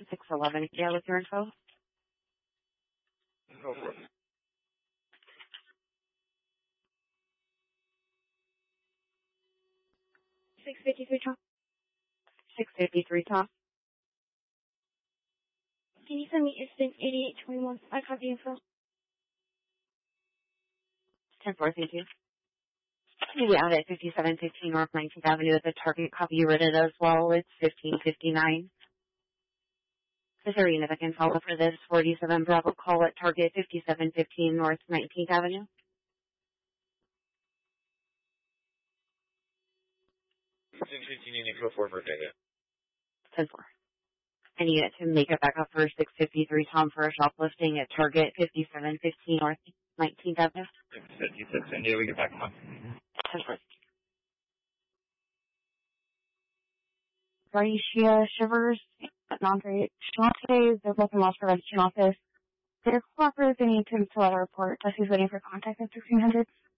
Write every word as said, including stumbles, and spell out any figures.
six eleven, yeah, with your info. Go for it. six fifty-three, Tom. six fifty-three, Tom. Can you send me instant eighty-eight twenty-one? I got the info. ten four, thank you. We out at fifty-seven fifteen North nineteenth Avenue at the Target. Copy you written as well. It's fifteen fifty-nine. Is there anything I can follow for this? forty-seven Bravo call at Target, fifty-seven fifteen North nineteenth Avenue. fifteen fifteen in Echo four for data. ten four. I need it to make it back up for six fifty-three Tom for a shoplifting at Target, fifty-seven fifteen North nineteenth Avenue. six fifty-six, India, we get back up. ten four. Raisha Shivers, not great. Shante, the local loss prevention office. Their cooperative, they need to fill out a report. Jesse's waiting for contact at sixteen hundred.